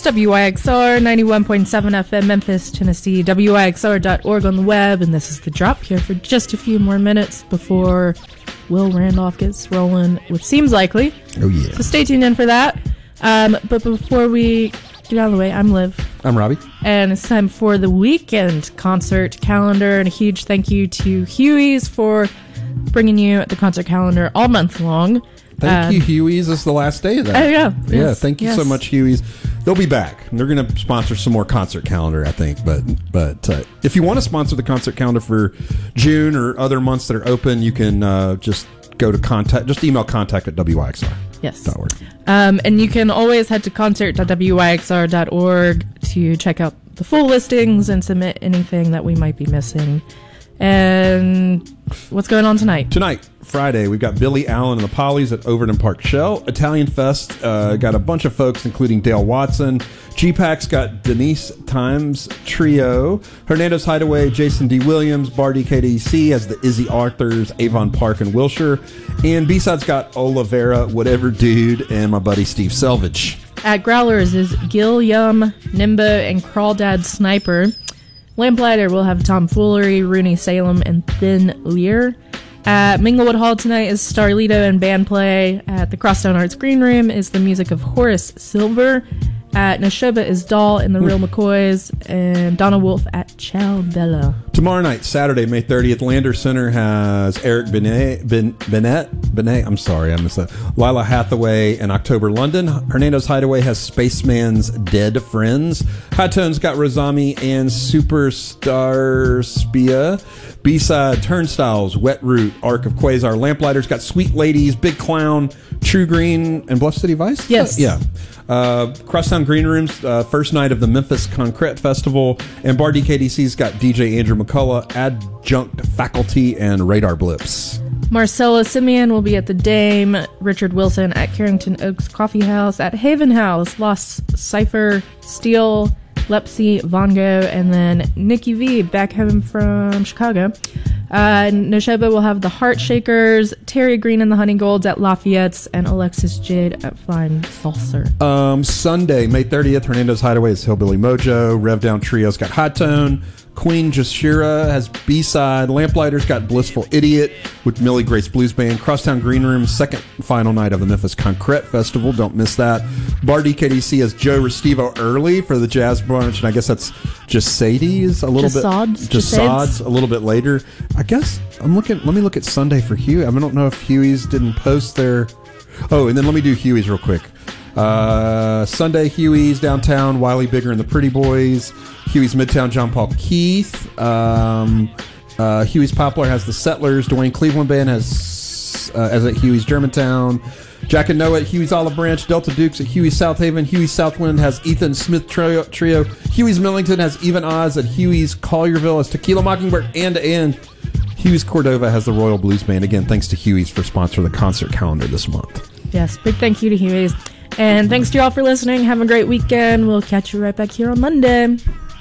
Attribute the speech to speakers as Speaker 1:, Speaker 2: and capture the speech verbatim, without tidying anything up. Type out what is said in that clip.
Speaker 1: It's W Y X R ninety-one point seven F M, Memphis, Tennessee, W Y X R dot org on the web, and this is The Drop here for just a few more minutes before Will Randolph gets rolling, which seems likely.
Speaker 2: Oh, yeah.
Speaker 1: So stay tuned in for that. Um, but before we get out of the way, I'm Liv.
Speaker 2: I'm Robbie.
Speaker 1: And it's time for the weekend concert calendar, and a huge thank you to Huey's for bringing you the concert calendar all month long.
Speaker 2: Thank
Speaker 1: um,
Speaker 2: you, Huey's. This is the last day of that.
Speaker 1: Oh, yeah.
Speaker 2: Yeah,
Speaker 1: Yes,
Speaker 2: thank you
Speaker 1: yes.
Speaker 2: so much, Huey's. They'll be back. They're going to sponsor some more concert calendar, I think. But but uh, if you want to sponsor the concert calendar for June or other months that are open, you can uh, just go to contact, just email contact at W Y X R.
Speaker 1: Yes.
Speaker 2: Dot org.
Speaker 1: Um, and you can always head to concert dot W Y X R dot org to check out the full listings and submit anything that we might be missing. And what's going on tonight?
Speaker 2: Tonight, Friday, we've got Billy Allen and the Pollies at Overton Park Shell. Italian Fest uh, got a bunch of folks, including Dale Watson. G-PAC's got Denise Times Trio. Hernando's Hideaway, Jason D. Williams. Bar D K D C as the Izzy Arthurs, Avon Park and Wilshire. And B-Side's got Olivera, Whatever Dude, and my buddy Steve Selvage.
Speaker 1: At Growlers is Gil Yum, Nimbo, and Crawdad Sniper. Lamplighter will have Tom Foolery, Rooney Salem, and Thin Lear. At Minglewood Hall tonight is Starlito and band play. At the Crosstown Arts Green Room is the music of Horace Silver. At Neshoba is Doll and the Real McCoys, and Donna Wolf at Ciao Bella.
Speaker 2: Tomorrow night, Saturday, May thirtieth, Lander Center has Eric Benet, ben, Bennett, Benet, I'm sorry, I missed that. Lila Hathaway and October London. Hernando's Hideaway has Spaceman's Dead Friends. High Tones got Rosami and Superstar Spia. B-Side, Turnstiles, Wet Root, Arc of Quasar. Lamplighters got Sweet Ladies, Big Clown, True Green, and Bluff City Vice?
Speaker 1: Yes.
Speaker 2: Uh, yeah. Uh, Crosstown Green Rooms, uh, first night of the Memphis Concrete Festival. And Bar D K D C's got D J Andrew McCullough, Adjunct Faculty, and Radar Blips.
Speaker 1: Marcella Simeon will be at the Dame. Richard Wilson at Carrington Oaks Coffee House. At Haven House, Lost Cipher, Steel, Lepsy, Vongo, and then Nikki V back home from Chicago. Uh, Neshoba will have the Heart Shakers, Terry Green and the Honey Golds at Lafayette's, and Alexis Jade at Flying Saucer.
Speaker 2: Um, Sunday, May thirtieth, Hernando's Hideaway is Hillbilly Mojo. Rev Down Trio's got High Tone. Queen Jashira has B-Side. Lamplighters got Blissful Idiot with Millie Grace Blues Band. Crosstown Green Room, second final night of the Memphis Concrete Festival. Don't miss that. Bar D K D C has Joe Restivo early for the Jazz Brunch, and I guess that's just Sadie's a little
Speaker 1: Jassad's,
Speaker 2: bit. Jassad's a little bit later. I guess I'm looking. Let me look at Sunday for Huey. I don't know if Huey's didn't post their. Oh, and then let me do Huey's real quick. Uh, Sunday, Huey's downtown, Wiley Bigger and the Pretty Boys. Huey's Midtown, John Paul Keith. Um, uh, Huey's Poplar has the Settlers. Dwayne Cleveland Band has uh, as at Huey's Germantown. Jack and Noah at Huey's Olive Branch. Delta Dukes at Huey's South Haven. Huey's Southwind has Ethan Smith Trio. trio. Huey's Millington has Even Oz at Huey's Collierville as Tequila Mockingbird. And to end, Huey's Cordova has the Royal Blues Band. Again, thanks to Huey's for sponsoring the concert calendar this month.
Speaker 1: Yes, big thank you to Huey's. And thanks to you all for listening. Have a great weekend. We'll catch you right back here on Monday.